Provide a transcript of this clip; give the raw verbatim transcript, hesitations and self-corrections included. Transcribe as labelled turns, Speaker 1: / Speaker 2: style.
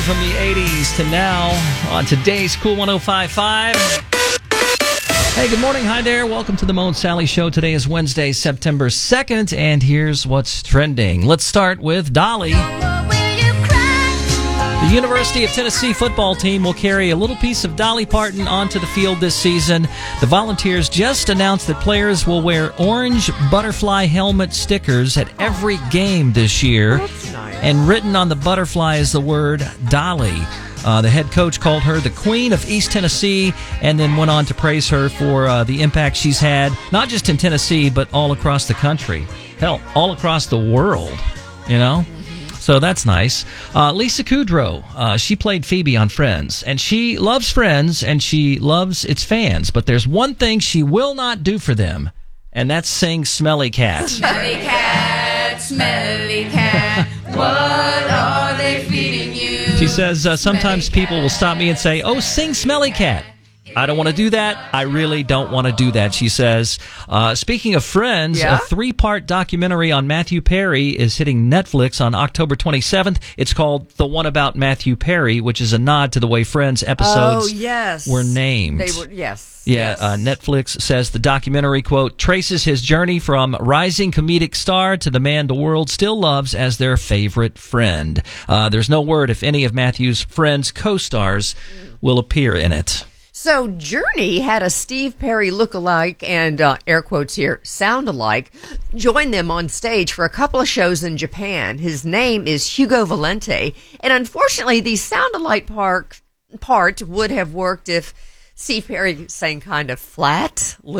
Speaker 1: From the eighties to now on today's Cool one oh five point five. Hey, good morning. Hi there. Welcome to the Mo and Sally Show. Today is Wednesday, September second, and here's what's trending. Let's start with Dolly. The University of Tennessee football team will carry a little piece of Dolly Parton onto the field this season. The Volunteers just announced that players will wear orange butterfly helmet stickers at every game this year.
Speaker 2: That's nice.
Speaker 1: And written on the butterfly is the word Dolly. Uh, the head coach called her the Queen of East Tennessee and then went on to praise her for uh, the impact she's had, not just in Tennessee, but all across the country. Hell, all across the world, you know? So that's nice. Uh, Lisa Kudrow, uh, she played Phoebe on Friends, and she loves Friends, and she loves its fans. But there's one thing she will not do for them, and that's sing Smelly Cat.
Speaker 3: Smelly cat, smelly cat, what are they feeding you?
Speaker 1: She says, uh, sometimes people will stop me and say, oh, sing Smelly Cat. I don't want to do that. I really don't want to do that, she says. Uh, speaking of Friends,
Speaker 2: Yeah?
Speaker 1: a three-part documentary on Matthew Perry is hitting Netflix on October twenty-seventh. It's called The One About Matthew Perry, which is a nod to the way Friends episodes
Speaker 2: oh, yes.
Speaker 1: were named.
Speaker 2: They were, yes.
Speaker 1: Yeah,
Speaker 2: yes.
Speaker 1: uh, Netflix says the documentary, quote, traces his journey from rising comedic star to the man the world still loves as their favorite friend. Uh, there's no word if any of Matthew's Friends co-stars will appear in it.
Speaker 2: So Journey had a Steve Perry look-alike and, uh, air quotes here, sound-alike, join them on stage for a couple of shows in Japan. His name is Hugo Valente, and unfortunately the sound-alike part, part would have worked if Steve Perry sang kind of flat,